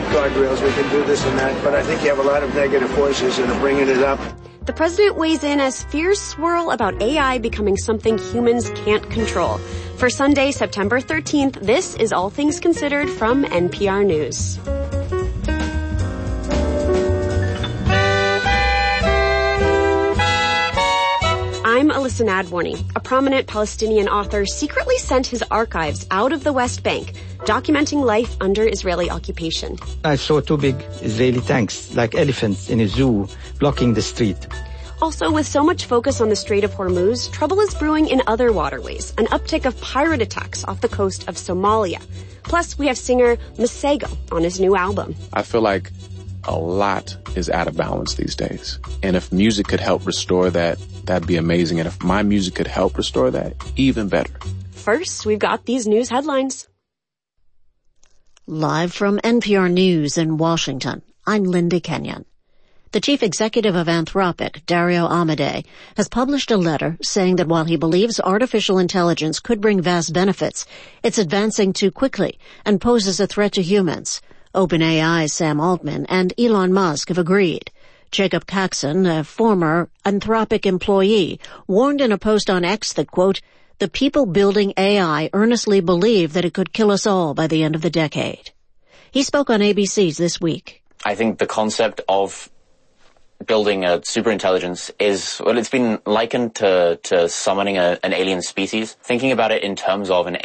guardrails, we can do this and that, but I think you have a lot of negative forces that are bringing it up. The president weighs in as fears swirl about AI becoming something humans can't control. For Sunday, September 13th, this is All Things Considered from NPR News. I'm Alyssa Nadworny. A prominent Palestinian author secretly sent his archives out of the West Bank, documenting life under Israeli occupation. I saw 2 big Israeli tanks, like elephants in a zoo, blocking the street. Also, with so much focus on the Strait of Hormuz, trouble is brewing in other waterways, an uptick of pirate attacks off the coast of Somalia. Plus, we have singer Masego on his new album. I feel like a lot is out of balance these days. And if music could help restore that, that'd be amazing. And if my music could help restore that, even better. First, we've got these news headlines. Live from NPR News in Washington, I'm Linda Kenyon. The chief executive of Anthropic, Dario Amodei, has published a letter saying that while he believes artificial intelligence could bring vast benefits, it's advancing too quickly and poses a threat to humans. OpenAI's Sam Altman and Elon Musk have agreed. Jacob Caxon, a former Anthropic employee, warned in a post on X that, quote, the people building AI earnestly believe that it could kill us all by the end of the decade. He spoke on ABC's This Week. I think the concept of building a superintelligence is, well, it's been likened to summoning an alien species. Thinking about it in terms of an